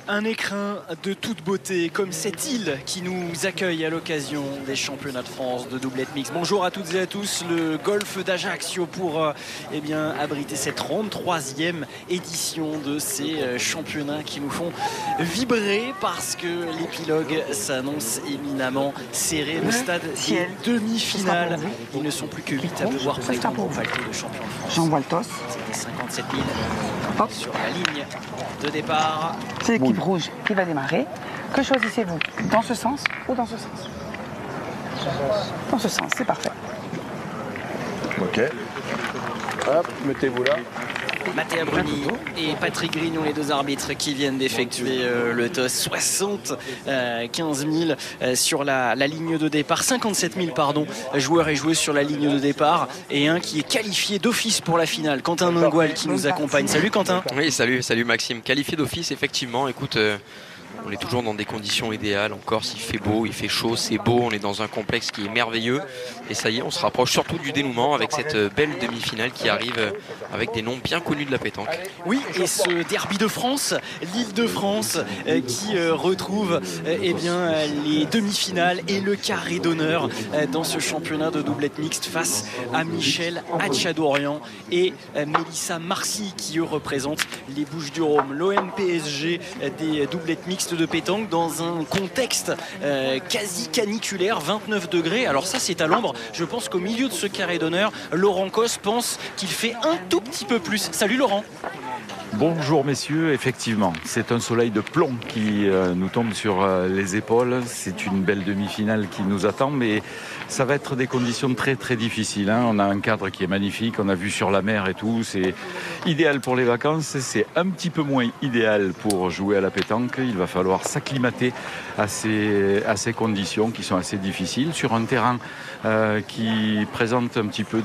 Un écrin de toute beauté, comme cette île qui nous accueille à l'occasion des championnats de France de doublette mixte. Bonjour à toutes et à tous, le golfe d'Ajaccio pour abriter cette 33e édition de ces championnats qui nous font vibrer parce que l'épilogue s'annonce éminemment serré. Le stade des demi-finales, ils ne sont plus que 8 à devoir prétendre au paletot de champion de France. J'envoie le toss. C'était 57 000 sur la ligne de départ. C'est l'équipe rouge qui va démarrer. Que choisissez-vous? Dans ce sens ou dans ce sens? Dans ce sens, c'est parfait. Ok. Hop, mettez-vous là. Mathéa Bruni et Patrick Grignon, les deux arbitres qui viennent d'effectuer le toss. 75 000 sur la ligne de départ, 57 000 pardon, joueurs et joueuses sur la ligne de départ, et un qui est qualifié d'office pour la finale, Quentin Mingual, qui nous accompagne. Salut Quentin. Oui, salut Maxime. Qualifié d'office, effectivement. Écoute, on est toujours dans des conditions idéales. En Corse, il fait beau, il fait chaud, c'est beau. On est dans un complexe qui est merveilleux. Et ça y est, on se rapproche surtout du dénouement avec cette belle demi-finale qui arrive avec des noms bien connus de la pétanque. Oui, et ce derby de France, l'Île-de-France, qui retrouve les demi-finales et le carré d'honneur dans ce championnat de doublette mixte face à Michel Hatchadorian et Mélissa Marcy, qui eux représentent les Bouches-du-Rhône. L'OM PSG des doublettes mixtes de pétanque dans un contexte quasi caniculaire, 29 degrés. Alors ça, c'est à l'ombre. Je pense qu'au milieu de ce carré d'honneur, Laurent Cos pense qu'il fait un tout petit peu plus. Salut Laurent. Bonjour messieurs, effectivement, c'est un soleil de plomb qui nous tombe sur les épaules. C'est une belle demi-finale qui nous attend, mais ça va être des conditions très très difficiles. On a un cadre qui est magnifique, on a vu sur la mer et tout. C'est idéal pour les vacances, c'est un petit peu moins idéal pour jouer à la pétanque. Il va falloir s'acclimater à ces conditions qui sont assez difficiles sur un terrain qui présente un petit peu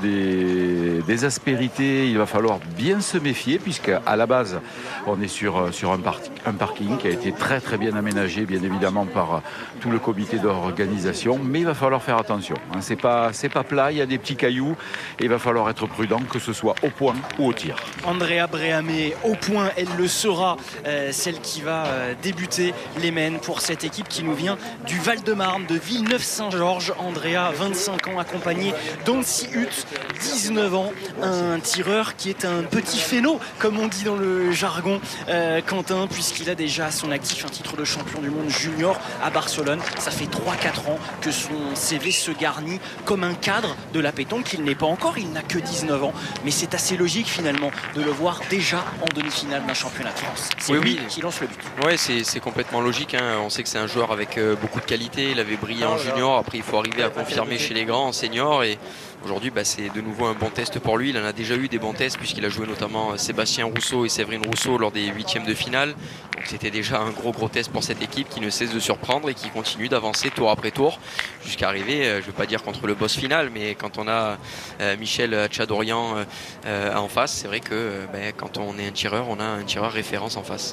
des aspérités. Il va falloir bien se méfier puisque à la base on est sur un parking qui a été très très bien aménagé, bien évidemment par tout le comité d'organisation, mais il va falloir faire attention. C'est pas plat, il y a des petits cailloux et il va falloir être prudent, que ce soit au point ou au tir. Andrea Breamé au point, elle le sera, celle qui va débuter les mènes pour cette équipe qui nous vient du Val-de-Marne, de Villeneuve-Saint-Georges. Andrea, 25 ans, accompagnée d'Ansi Hutt, 19 ans, un tireur qui est un petit phéno, comme on dit dans le jargon, Quentin, puisqu'il a déjà à son actif un titre de champion du monde junior à Barcelone. Ça fait 3-4 ans que son CV se garnit comme un cadre de la pétanque. Il n'est pas encore, il n'a que 19 ans, mais c'est assez logique finalement de le voir déjà en demi-finale d'un championnat de France. C'est lui qui lance le but. Oui, c'est complètement logique. On sait que c'est un joueur avec beaucoup de qualité. Il avait brillé en junior, après il faut arriver à confirmer chez les grands en senior, et aujourd'hui, c'est de nouveau un bon test pour lui. Il en a déjà eu des bons tests puisqu'il a joué notamment Sébastien Rousseau et Séverine Rousseau lors des 8e de finale. Donc c'était déjà un gros test pour cette équipe qui ne cesse de surprendre et qui continue d'avancer tour après tour jusqu'à arriver, je ne veux pas dire contre le boss final, mais quand on a Michel Hatchadorian en face, c'est vrai que quand on est un tireur, on a un tireur référence en face.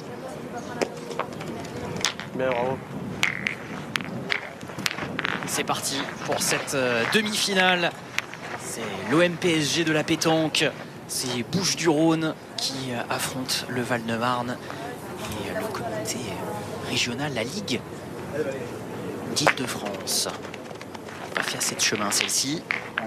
Bien, bravo. C'est parti pour cette demi-finale. C'est l'OM PSG de la pétanque. C'est Bouches-du-Rhône qui affronte le Val-de-Marne et le comité régional, la Ligue d'Île-de-France. On va faire cette chemin, celle-ci.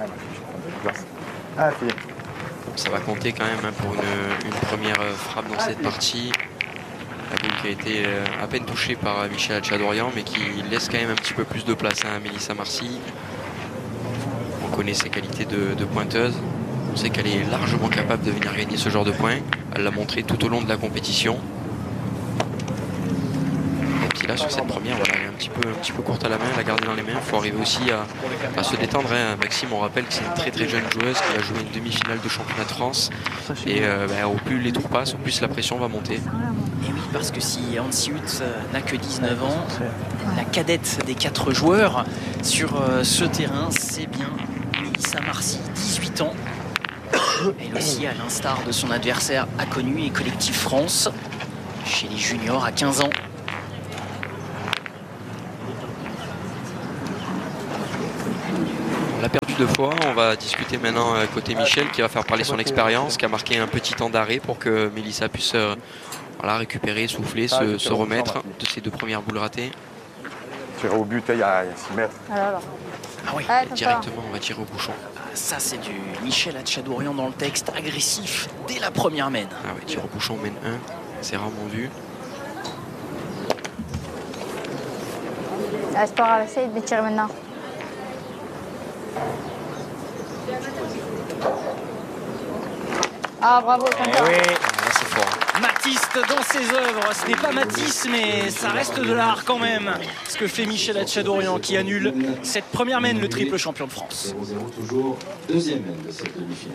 Ça va compter quand même pour une première frappe dans cette partie. La boule qui a été à peine touchée par Michel Hatchadorian, mais qui laisse quand même un petit peu plus de place à Mélissa Marcy. On connaît ses qualités de pointeuse. On sait qu'elle est largement capable de venir gagner ce genre de points. Elle l'a montré tout au long de la compétition. Et puis là, sur cette première, voilà, elle est un petit peu courte à la main, la garder dans les mains. Il faut arriver aussi à se détendre. Maxime, on rappelle que c'est une très très jeune joueuse qui va jouer une demi-finale de championnat de France. Et au plus les tours passent, au plus la pression va monter. Et oui, parce que si Ansi Hutt n'a que 19 ans, la cadette des 4 joueurs sur ce terrain, c'est bien Mélissa Marcy, 18 ans. Elle aussi, à l'instar de son adversaire inconnu et Collectif France, chez les juniors à 15 ans. On l'a perdu 2 fois. On va discuter maintenant côté Michel qui va faire parler son expérience, qui a marqué un petit temps d'arrêt pour que Mélissa puisse voilà, récupérer, souffler, se remettre de ces 2 premières boules ratées. Tirer au but, il y a 6 mètres. Ah oui, Directement, on va tirer au bouchon. ça c'est du Michel Hatchadourian dans le texte, agressif dès la première mène. Ah ouais, tir au bouchon, mène 1, c'est rarement vu. C'est pas grave, essaye de tirer maintenant. Ah bravo, Quentin. Oui, Là, c'est fort. Matisse dans ses œuvres, ce n'est pas Matisse mais ça reste de l'art quand même. Ce que fait Michel Hatchadourian qui annule cette première mène, le triple champion de France. 0-0 toujours, deuxième mène de cette demi-finale.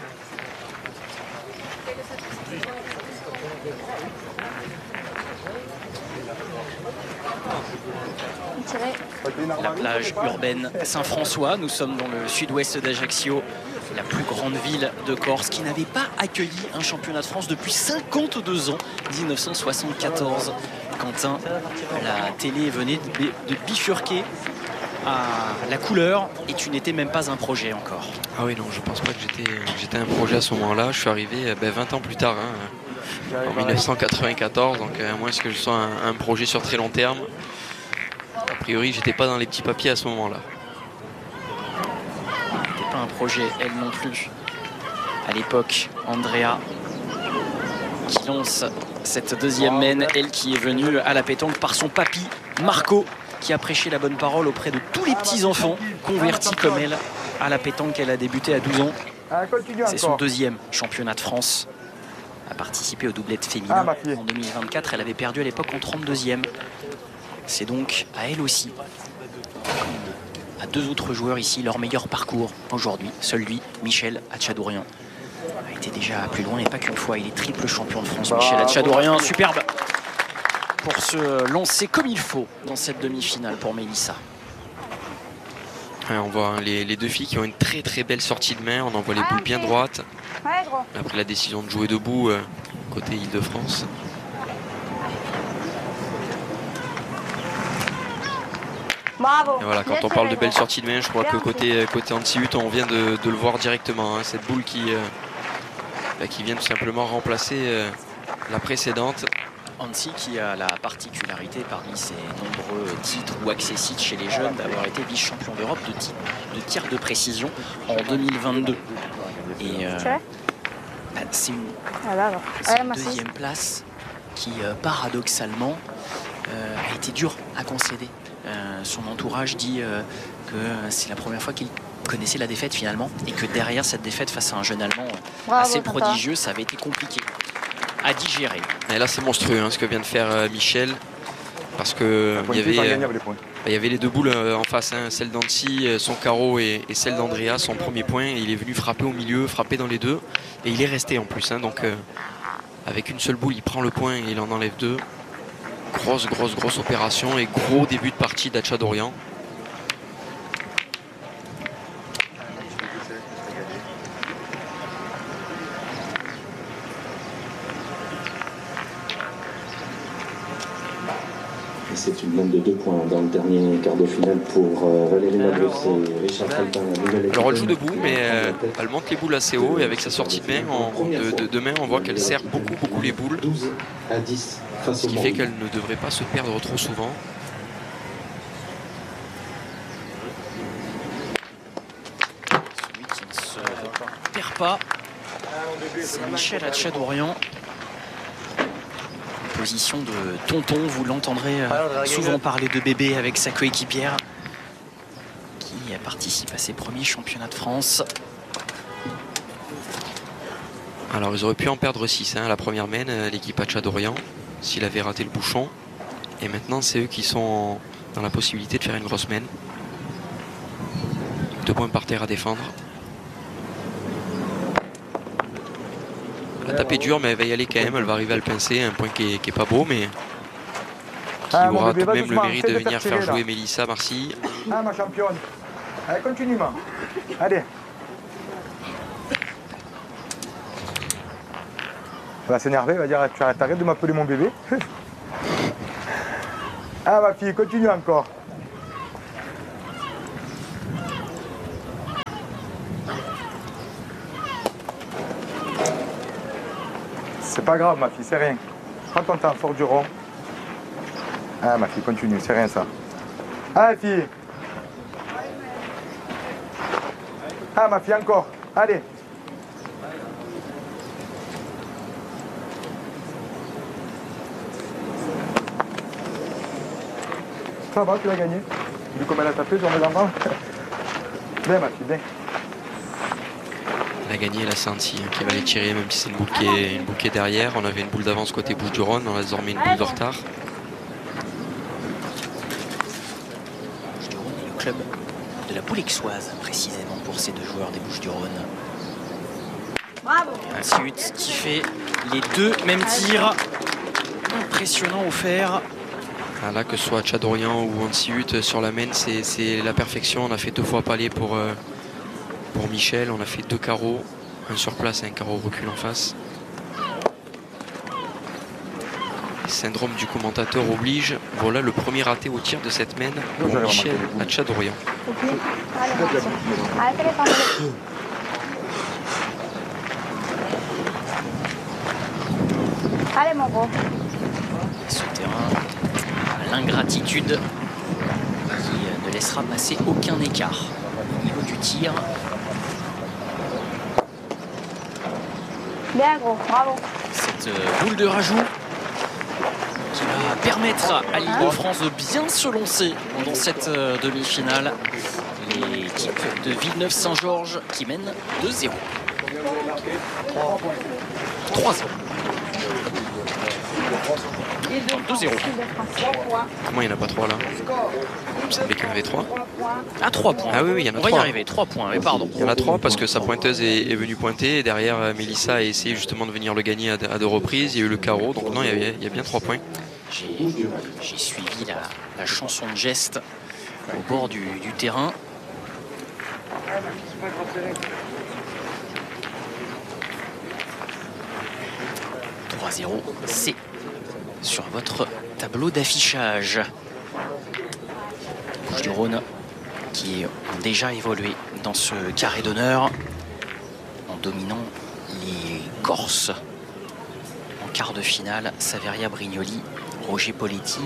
La plage urbaine Saint-François, nous sommes dans le sud-ouest d'Ajaccio, la plus grande ville de Corse qui n'avait pas accueilli un championnat de France depuis 52 ans, 1974. Quentin, la télé venait de bifurquer à la couleur et tu n'étais même pas un projet encore. Ah oui, non, je pense pas que j'étais un projet à ce moment-là. Je suis arrivé 20 ans plus tard, en 1994, donc à moins que je sois un projet sur très long terme. A priori, j'étais pas dans les petits papiers à ce moment-là. C'était pas un projet, elle non plus. À l'époque, Andrea qui lance cette deuxième mène, elle qui est venue à la pétanque par son papy Marco, qui a prêché la bonne parole auprès de tous les petits-enfants convertis comme elle à la pétanque. Elle a débuté à 12 ans. C'est son deuxième championnat de France. A participé aux doublettes féminines en 2024. Elle avait perdu à l'époque en 32e. C'est donc à elle aussi, à 2 autres joueurs ici, leur meilleur parcours aujourd'hui. Seul lui, Michel Hatchadourian, a été déjà plus loin et pas qu'une fois. Il est triple champion de France. Michel Hatchadourian, superbe pour se lancer comme il faut dans cette demi-finale pour Mélissa. Ouais, on voit les 2 filles qui ont une très très belle sortie de main. On envoie les boules bien droites. Après la décision de jouer debout côté Île-de-France. Bravo. Et voilà, quand on parle de belles sorties de main, je crois que côté Antihut, on vient de le voir directement. Cette boule qui vient tout simplement remplacer la précédente. Annecy qui a la particularité parmi ses nombreux titres ou accessites chez les jeunes d'avoir été vice-champion d'Europe de tir de précision en 2022. Et c'est une deuxième place qui paradoxalement a été dure à concéder. Son entourage dit que c'est la première fois qu'il connaissait la défaite finalement et que derrière cette défaite face à un jeune Allemand assez prodigieux, ça avait été compliqué à digérer. Et là c'est monstrueux ce que vient de faire Michel, parce que il y avait les 2 boules en face, celle d'Annecy, son carreau et celle d'Andrea, son premier point, et il est venu frapper au milieu, frapper dans les 2 et il est resté en plus, donc avec une seule boule il prend le point et il en enlève 2. Grosse opération et gros début de partie d'Hatchadourian. C'est une mène de 2 points dans le dernier quart de finale pour Valérie Maglos et Richard Faltin. Alors elle joue debout, mais elle monte les boules assez haut et avec sa sortie de main, on voit qu'elle serre beaucoup les boules. 12 à 10 face ce au qui Mali. fait qu'elle ne devrait pas se perdre trop souvent. Celui qui ne se perd pas, c'est Michel Hatchadourian. Position de tonton, vous l'entendrez souvent parler de bébé avec sa coéquipière qui participe à ses premiers championnats de France. Alors ils auraient pu en perdre 6 à la première mène, l'équipe Hatchadourian, s'il avait raté le bouchon. Et maintenant c'est eux qui sont dans la possibilité de faire une grosse mène. 2 points par terre à défendre. Elle a tapé dur, mais elle va y aller quand même. Elle va arriver à le pincer. Un point qui est pas beau, mais qui aura tout de même le mérite de venir faire jouer Mélissa Marcy. Ah, ma championne. Allez, continue, ma. Allez. Elle va s'énerver, elle va dire tu arrêtes de m'appeler mon bébé. Ah, ma fille, continue encore. C'est pas grave, ma fille, c'est rien. Prends ton temps, fort du rond. Ah, ma fille, continue, c'est rien ça. Ah, fille. Ah, ma fille, encore. Allez. Ça va, tu l'as gagné. Vu comme elle a tapé, j'en mets l'envers. Bien, ma fille, bien. Elle a gagné la Sainti qui va aller tirer, même si c'est une boule qui est derrière. On avait une boule d'avance côté Bouches-du-Rhône, on a désormais une boule de retard. Bouches-du-Rhône est le club de la Boulexoise, précisément pour ces deux joueurs des Bouches-du-Rhône. Bravo. Anti-Hut qui fait les deux mêmes tirs. Impressionnant au fer. Ah, là, que ce soit Tchad-Orient ou Anti-Hut sur la main, c'est la perfection. On a fait 2 fois palais pour Michel. On a fait 2 carreaux, un sur place et un carreau recul en face. Le syndrome du commentateur oblige. Voilà le premier raté au tir de cette main pour Michel à Tchad-Orient. Allez, Marcio. Allez, téléphone. Allez, mon gros. Ce terrain, l'ingratitude qui ne laissera passer aucun écart au niveau du tir. Bien, gros. Bravo. Cette boule de rajout qui va permettre à l'Île-de-France de bien se lancer dans cette demi-finale. L'équipe de Villeneuve-Saint-Georges qui mène 2-0. 3-0. 2-0. Comment il n'y en a pas 3 là? Il me semblait qu'il y en avait 3. À 3 points. Ah oui, il y en a 3. On va y arriver, 3 points, mais pardon. Il y en a 3 parce que sa pointeuse est venue pointer et derrière Mélissa a essayé justement de venir le gagner à 2 reprises. Il y a eu le carreau, donc non, il y a bien 3 points. J'ai suivi la chanson de geste au bord du terrain. « 3-0, c'est sur votre tableau d'affichage. » Bouches-du-Rhône qui ont déjà évolué dans ce carré d'honneur en dominant les Corses. En quart de finale, Saveria Brignoli, Roger Poletti.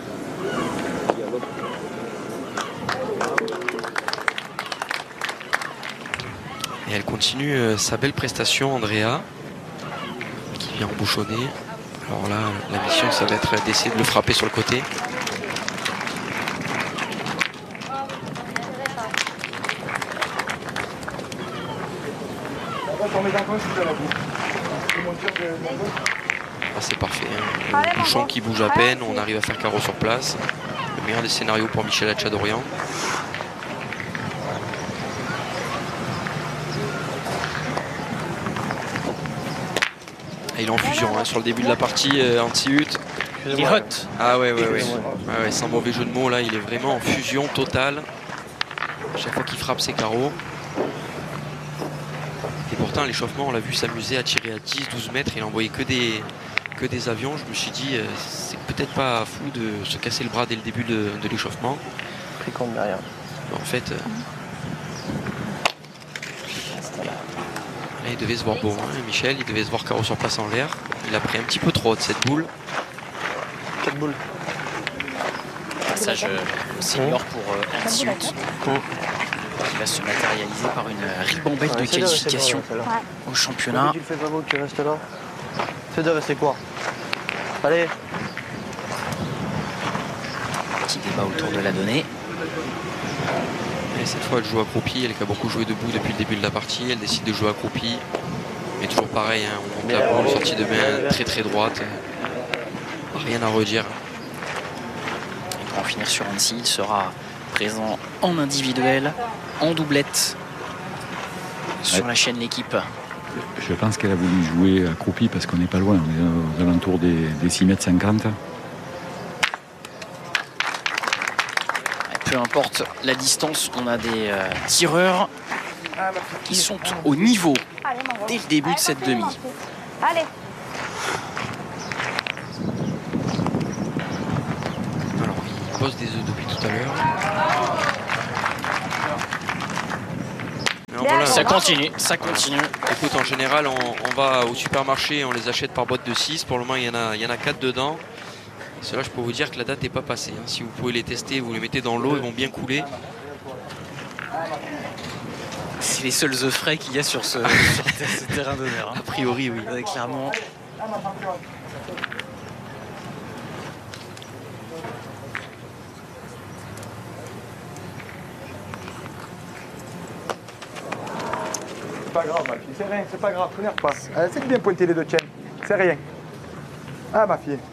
Et elle continue sa belle prestation, Andrea, qui vient embouchonner. Alors là, la mission, ça va être d'essayer de le frapper sur le côté. Ah, c'est parfait, hein. Le bouchon qui bouge à peine, on arrive à faire carreau sur place. Le meilleur des scénarios pour Michel à Tchad-Orient. Il est en fusion hein, sur le début de la partie Anti-Hut. Il est hot. Ah ouais, sans mauvais jeu de mots là, il est vraiment en fusion totale. À chaque fois qu'il frappe ses carreaux. Et pourtant à l'échauffement, on l'a vu s'amuser à tirer à 10-12 mètres. Il n'envoyait que des avions. Je me suis dit, c'est peut-être pas fou de se casser le bras dès le début de l'échauffement. Pris compte derrière. En fait, là, il devait se voir beau, hein, Michel. Il devait se voir carreau sur place en l'air. Il a pris un petit peu trop de cette boule. 4 boules. Passage au senior pour Anti-Hut qui va se matérialiser par une ribambelle de qualification au championnat. Tu le fais pas beau, tu restes là. Fais de rester quoi. Allez. Petit débat autour de la donnée. Et cette fois, elle joue accroupie. Elle qui a beaucoup joué debout depuis le début de la partie. Elle décide de jouer accroupie. Mais toujours pareil, hein, on monte la boule, sortie de main très très droite. Rien à redire. Et pour en finir sur Annecy, il sera présent en individuel, en doublette, sur la chaîne L'équipe. Je pense qu'elle a voulu jouer accroupie parce qu'on n'est pas loin. On est aux alentours des 6,50 m. Peu importe la distance, on a des tireurs qui sont au niveau dès le début de cette demi. Allez. Alors, il pose des œufs depuis tout à l'heure. Alors voilà, Ça continue, ça continue. Écoute, en général, on va au supermarché, on les achète par boîte de 6. Pour le moment, il y en a 4 dedans. Cela, je peux vous dire que la date n'est pas passée. Si vous pouvez les tester, vous les mettez dans l'eau, ils vont bien couler. C'est les seuls œufs frais qu'il y a sur ce terrain d'honneur. A priori, oui. Clairement. C'est pas grave, ma fille, c'est rien, c'est pas grave, t'énerve pas. C'est bien pointé les deux chaînes, c'est rien. Ah, ma fille.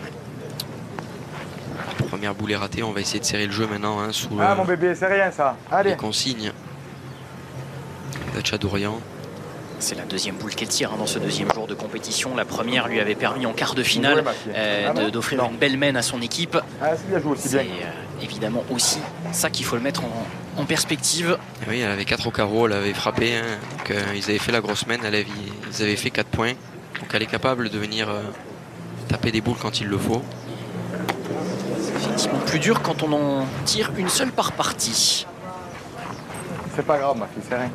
Première boule est ratée, on va essayer de serrer le jeu maintenant sous Mon bébé, c'est rien ça. Allez. les consignes d'Hachadourian. C'est la deuxième boule qu'elle tire dans ce deuxième jour de compétition. La première lui avait permis en quart de finale d'offrir une belle main à son équipe. C'est bien joué aussi bien. C'est évidemment aussi ça qu'il faut le mettre en perspective. Et oui, elle avait 4 au carreau, elle avait frappé. Donc, ils avaient fait la grosse main, ils avaient fait 4 points. Donc elle est capable de venir taper des boules quand il le faut. C'est effectivement plus dur quand on en tire une seule par partie. C'est pas grave, ma fille, c'est rien.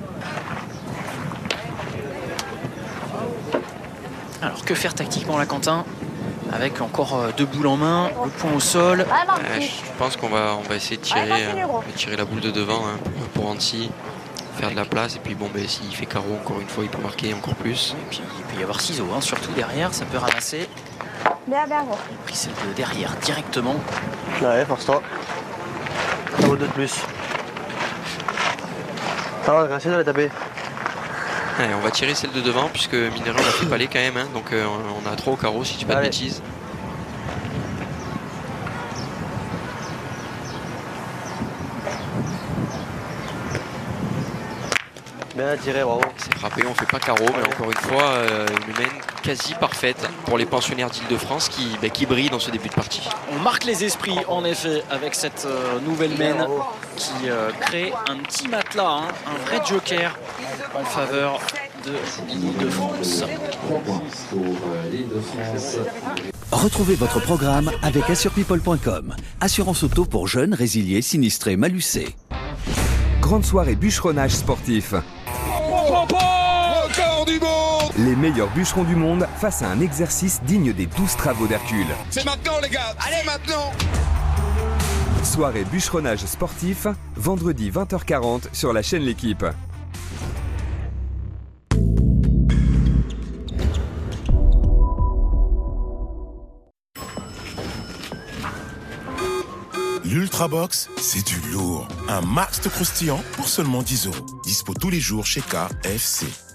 Alors que faire tactiquement là, Quentin? Avec encore 2 boules en main, le point au sol. Je pense qu'on va essayer de tirer la boule de devant pour Annecy, faire de la place. Et puis bon, s'il fait carreau, encore une fois, il peut marquer encore plus. Et puis il peut y avoir ciseaux, surtout derrière, ça peut ramasser. Bien, Il a pris celle de derrière directement. Ouais, force-toi. Un boule de plus. Ça va, essayer de la taper. Allez, on va tirer celle de devant puisque mine de rien, on a fait palais quand même. Donc on a 3 au carreau si je dis pas de bêtises. Bien tiré, bravo. C'est frappé, on fait pas carreau, mais encore une fois, une main quasi parfaite pour les pensionnaires d'Île-de-France qui brillent dans ce début de partie. On marque les esprits en effet avec cette nouvelle main qui crée un petit matelas, un vrai joker en faveur de l'Île-de-France. Retrouvez votre programme avec assurepeople.com. Assurance auto pour jeunes, résiliés, sinistrés, malucés. Grande soirée bûcheronnage sportif. Record du monde! Les meilleurs bûcherons du monde face à un exercice digne des 12 travaux d'Hercule. C'est maintenant les gars, allez maintenant! Soirée bûcheronnage sportif, vendredi 20h40 sur la chaîne L'Équipe. L'Ultrabox, c'est du lourd. Un max de croustillant pour seulement 10 €. Dispo tous les jours chez KFC.